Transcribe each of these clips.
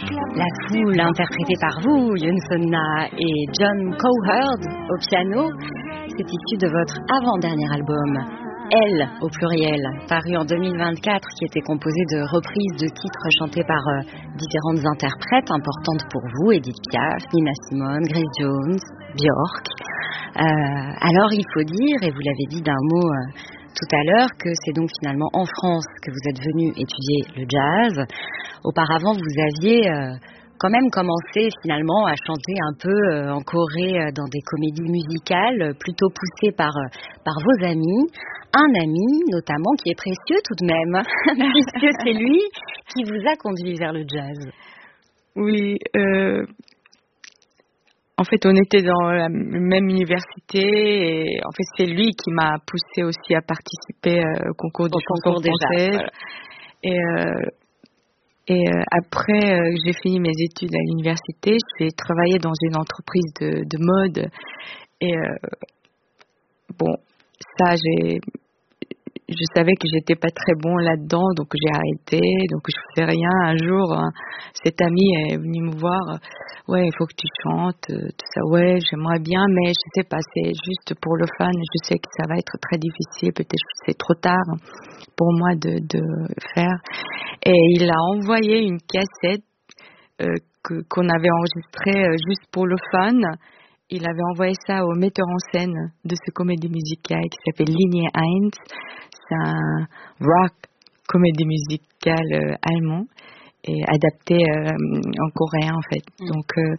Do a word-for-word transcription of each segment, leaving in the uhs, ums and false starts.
La foule interprétée par vous, Youn Na et John Cowherd au piano, c'est issu de votre avant-dernier album, Elle au pluriel, paru en deux mille vingt-quatre, qui était composé de reprises de titres chantés par euh, différentes interprètes importantes pour vous, Edith Piaf, Nina Simone, Grace Jones, Björk. Euh, alors il faut dire, et vous l'avez dit d'un mot euh, tout à l'heure, que c'est donc finalement en France que vous êtes venu étudier le jazz. Auparavant, vous aviez euh, quand même commencé finalement à chanter un peu euh, en Corée euh, dans des comédies musicales, euh, plutôt poussées par, euh, par vos amis. Un ami notamment qui est précieux tout de même, puisque c'est lui qui vous a conduit vers le jazz. Oui, euh, en fait on était dans la même université et en fait c'est lui qui m'a poussé aussi à participer euh, au concours de chansons françaises. Voilà. Et euh, Et euh, après, euh, j'ai fini mes études à l'université. J'ai travaillé dans une entreprise de, de mode. Et euh, bon, ça, j'ai, je savais que j'étais pas très bon là-dedans, donc j'ai arrêté. Donc je faisais rien. Un jour, hein, cet ami est venu me voir. Ouais, il faut que tu chantes, tout ça. Ouais, j'aimerais bien, mais je sais pas. C'est juste pour le fun. Je sais que ça va être très difficile. Peut-être que c'est trop tard pour moi de, de faire. Et il a envoyé une cassette euh, que, qu'on avait enregistrée euh, juste pour le fun. Il avait envoyé ça au metteur en scène de ce comédie musicale qui s'appelle Linie un. C'est un rock comédie musicale euh, allemand et adapté euh, en coréen en fait. Mm. Donc euh,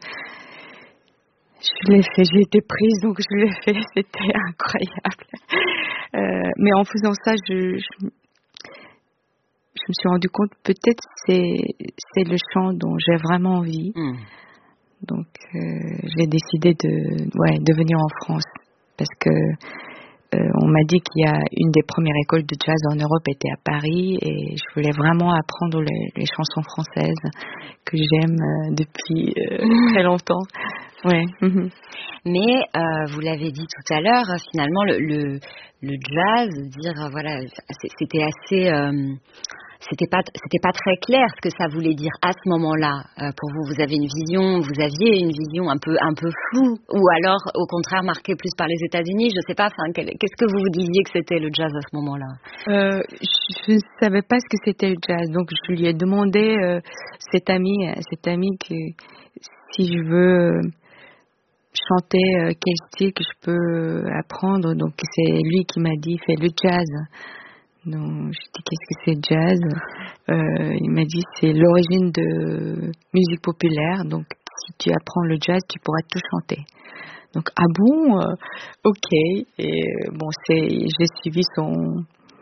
je l'ai fait, j'ai été prise donc je l'ai fait, c'était incroyable. Euh, mais en faisant ça, je, je je me suis rendu compte peut-être c'est c'est le chant dont j'ai vraiment envie. Mm. Donc euh, j'ai décidé de ouais de venir en France parce que euh, on m'a dit qu'il y a une des premières écoles de jazz en Europe était à Paris et je voulais vraiment apprendre les, les chansons françaises que j'aime euh, depuis euh, mm. très longtemps. Ouais. Mm-hmm. Mais euh, vous l'avez dit tout à l'heure, finalement le le, le jazz, dire voilà, c'était assez euh, C'était pas, c'était pas très clair ce que ça voulait dire à ce moment-là. Euh, pour vous, vous avez une vision, vous aviez une vision un peu, un peu floue, ou alors au contraire marquée plus par les États-Unis. Je sais pas. Enfin, qu'est-ce que vous vous disiez que c'était le jazz à ce moment-là? euh, Je ne savais pas ce que c'était le jazz, donc je lui ai demandé euh, cet ami, cet ami que si je veux chanter euh, quel style que je peux apprendre. Donc c'est lui qui m'a dit fais le jazz. Donc, je dis qu'est-ce que c'est jazz? euh, Il m'a dit c'est l'origine de musique populaire. Donc, si tu apprends le jazz, tu pourras tout chanter. Donc, ah bon, euh, ok. Et bon, c'est, j'ai suivi son